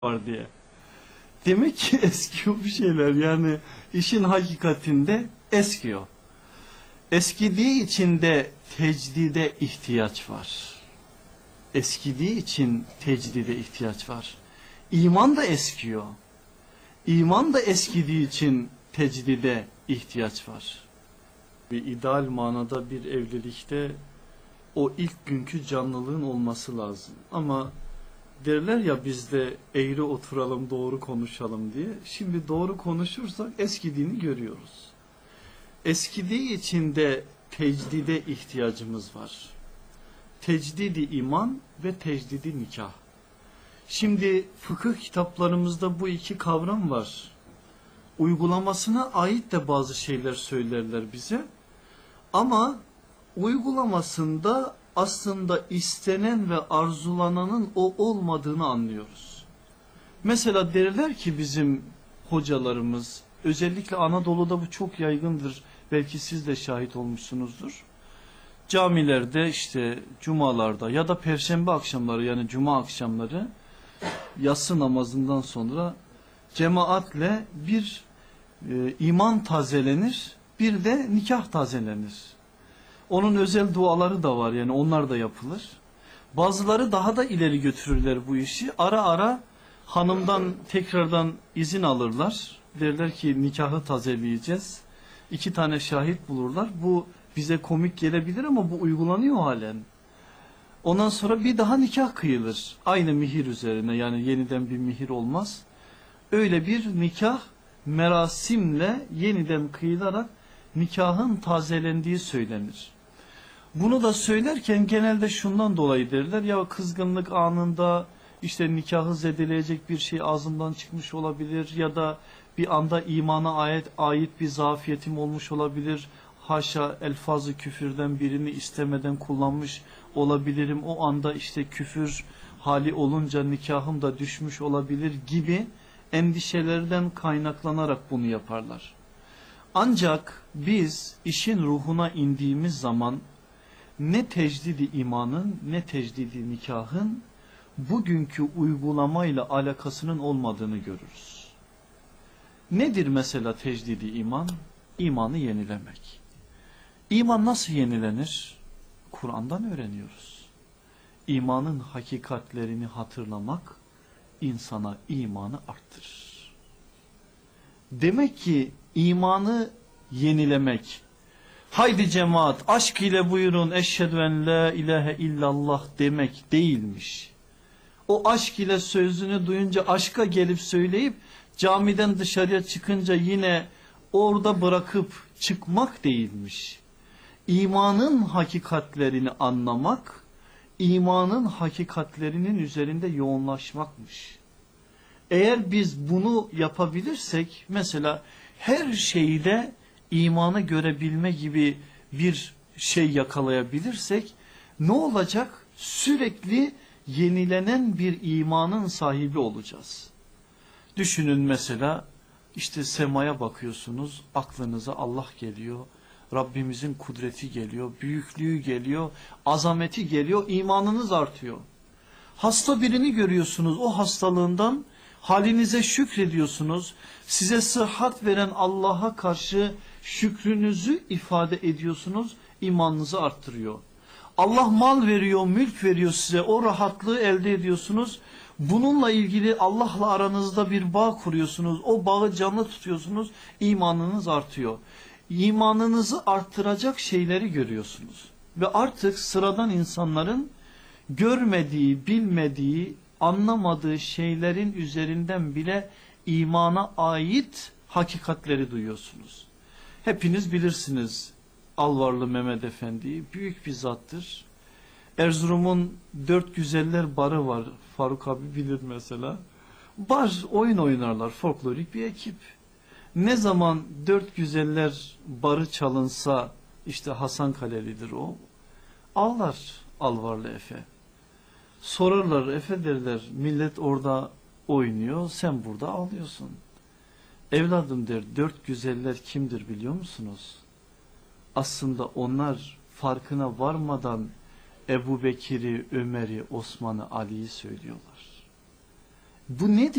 var diye. Demek ki eskiyor bir şeyler, yani işin hakikatinde eskiyor. Eskidiği için de tecdide ihtiyaç var. Eskidiği için tecdide ihtiyaç var. İman da eskiyor. İman da eskidiği için tecdide ihtiyaç var. Bir ideal manada bir evlilikte o ilk günkü canlılığın olması lazım. Ama derler ya bizde eğri oturalım doğru konuşalım diye. Şimdi doğru konuşursak eskidiğini görüyoruz. Eskidiği için de tecdide ihtiyacımız var. Tecdidi iman ve tecdidi nikah. Şimdi fıkıh kitaplarımızda bu iki kavram var. Uygulamasına ait de bazı şeyler söylerler bize. Ama uygulamasında aslında istenen ve arzulananın o olmadığını anlıyoruz. Mesela derler ki bizim hocalarımız, özellikle Anadolu'da bu çok yaygındır. Belki siz de şahit olmuşsunuzdur. Camilerde işte cumalarda ya da perşembe akşamları, yani cuma akşamları yatsı namazından sonra cemaatle bir iman tazelenir, bir de nikah tazelenir. Onun özel duaları da var, yani onlar da yapılır. Bazıları daha da ileri götürürler bu işi. Ara ara hanımdan tekrardan izin alırlar. Derler ki nikahı tazeleyeceğiz. 2 tane şahit bulurlar. Bu bize komik gelebilir ama bu uygulanıyor halen. Ondan sonra bir daha nikah kıyılır. Aynı mihir üzerine, yani yeniden bir mihir olmaz. Öyle bir nikah merasimle yeniden kıyılarak nikahın tazelendiği söylenir. Bunu da söylerken genelde şundan dolayı derler ya, kızgınlık anında işte nikahı zedeleyecek bir şey ağzımdan çıkmış olabilir ya da bir anda imana ait bir zafiyetim olmuş olabilir. Haşa, elfazı küfürden birini istemeden kullanmış olabilirim. O anda işte küfür hali olunca nikahım da düşmüş olabilir gibi endişelerden kaynaklanarak bunu yaparlar. Ancak biz işin ruhuna indiğimiz zaman ne tecdidi imanın ne tecdidi nikahın bugünkü uygulamayla alakasının olmadığını görürüz. Nedir mesela tecdidi iman? İmanı yenilemek. İman nasıl yenilenir? Kur'an'dan öğreniyoruz. İmanın hakikatlerini hatırlamak insana imanı arttırır. Demek ki imanı yenilemek, haydi cemaat aşk ile buyurun eşhedü en la ilahe illallah demek değilmiş. O aşk ile sözünü duyunca aşka gelip söyleyip camiden dışarıya çıkınca yine orada bırakıp çıkmak değilmiş. İmanın hakikatlerini anlamak, imanın hakikatlerinin üzerinde yoğunlaşmakmış. Eğer biz bunu yapabilirsek, mesela her şeyde imanı görebilme gibi bir şey yakalayabilirsek ne olacak? Sürekli yenilenen bir imanın sahibi olacağız. Düşünün mesela işte semaya bakıyorsunuz, aklınıza Allah geliyor, Rabbimizin kudreti geliyor, büyüklüğü geliyor, azameti geliyor, imanınız artıyor. Hasta birini görüyorsunuz, o hastalığından halinize şükrediyorsunuz. Size sıhhat veren Allah'a karşı şükrünüzü ifade ediyorsunuz, imanınızı arttırıyor. Allah mal veriyor, mülk veriyor size, o rahatlığı elde ediyorsunuz. Bununla ilgili Allah'la aranızda bir bağ kuruyorsunuz, o bağı canlı tutuyorsunuz, imanınız artıyor. İmanınızı arttıracak şeyleri görüyorsunuz. Ve artık sıradan insanların görmediği, bilmediği, anlamadığı şeylerin üzerinden bile imana ait hakikatleri duyuyorsunuz. Hepiniz bilirsiniz Alvarlı Mehmet Efendi'yi, büyük bir zattır. Erzurum'un 4 Güzeller barı var, Faruk abi bilir mesela. Bar oyun oynarlar, folklorik bir ekip. Ne zaman 4 Güzeller barı çalınsa, işte Hasan Kalelidir o, ağlar Alvarlı Efe. Sorarlar, Efe derler, millet orada oynuyor, sen burada ağlıyorsun. Evladım der, 4 güzeller kimdir biliyor musunuz? Aslında onlar farkına varmadan Ebu Bekir'i, Ömer'i, Osman'ı, Ali'yi söylüyorlar. Bu nedir?